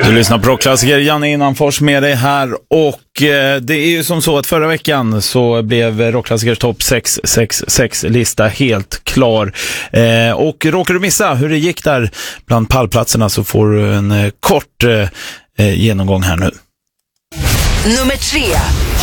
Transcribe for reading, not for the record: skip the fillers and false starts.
Du lyssnar på Rockklassiker, Janne Innanfors med dig här och det är ju som så att förra veckan så blev Rockklassikers topp 666-lista helt klar. Och råkar du missa hur det gick där bland pallplatserna så får du en kort genomgång här nu. Nummer 3.